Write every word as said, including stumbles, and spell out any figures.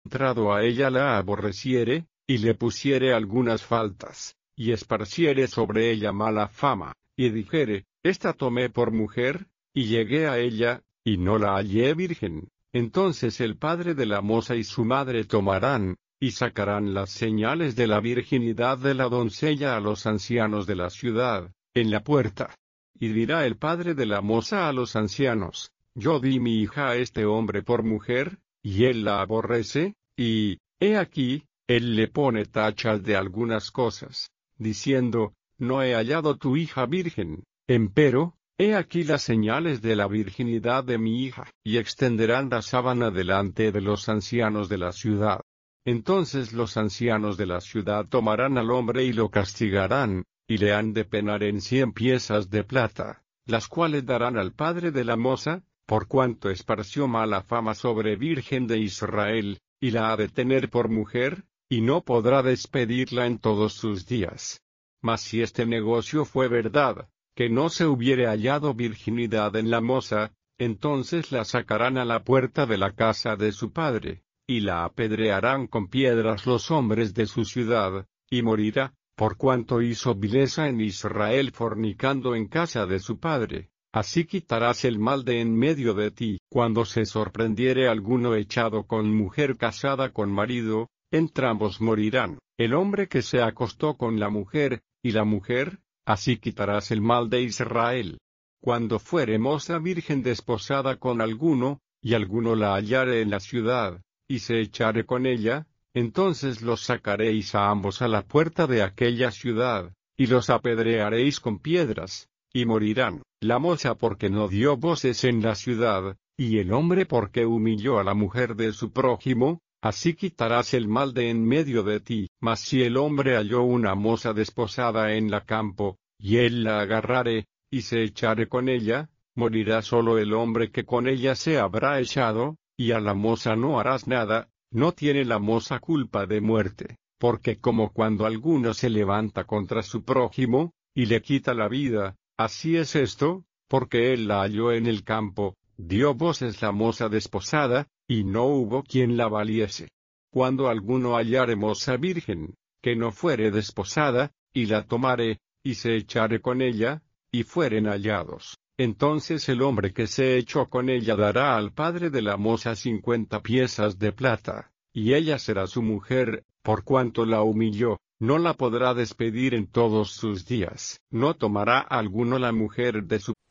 entrado a ella la aborreciere, y le pusiere algunas faltas, y esparciere sobre ella mala fama, y dijere, esta tomé por mujer, y llegué a ella, y no la hallé virgen, entonces el padre de la moza y su madre tomarán, y sacarán las señales de la virginidad de la doncella a los ancianos de la ciudad, en la puerta. Y dirá el padre de la moza a los ancianos, yo di mi hija a este hombre por mujer, y él la aborrece, y, he aquí, él le pone tachas de algunas cosas, diciendo, no he hallado tu hija virgen, empero, he aquí las señales de la virginidad de mi hija, y extenderán la sábana delante de los ancianos de la ciudad. Entonces los ancianos de la ciudad tomarán al hombre y lo castigarán, y le han de penar en cien piezas de plata, las cuales darán al padre de la moza, por cuanto esparció mala fama sobre Virgen de Israel, y la ha de tener por mujer, y no podrá despedirla en todos sus días. Mas si este negocio fue verdad, que no se hubiere hallado virginidad en la moza, entonces la sacarán a la puerta de la casa de su padre, y la apedrearán con piedras los hombres de su ciudad, y morirá, por cuanto hizo vileza en Israel fornicando en casa de su padre. Así quitarás el mal de en medio de ti. Cuando se sorprendiere alguno echado con mujer casada con marido, entrambos morirán, el hombre que se acostó con la mujer, y la mujer, así quitarás el mal de Israel. Cuando fuere moza virgen desposada con alguno, y alguno la hallare en la ciudad, y se echare con ella, entonces los sacaréis a ambos a la puerta de aquella ciudad, y los apedrearéis con piedras, y morirán, la moza porque no dio voces en la ciudad, y el hombre porque humilló a la mujer de su prójimo, así quitarás el mal de en medio de ti. Mas si el hombre halló una moza desposada en la campo, y él la agarrare, y se echare con ella, morirá solo el hombre que con ella se habrá echado, y a la moza no harás nada, no tiene la moza culpa de muerte, porque como cuando alguno se levanta contra su prójimo, y le quita la vida, así es esto, porque él la halló en el campo, dio voces la moza desposada, y no hubo quien la valiese. Cuando alguno hallare moza virgen, que no fuere desposada, y la tomare, y se echare con ella, y fueren hallados, entonces el hombre que se echó con ella dará al padre de la moza cincuenta piezas de plata, y ella será su mujer, por cuanto la humilló, no la podrá despedir en todos sus días. No tomará alguno la mujer de su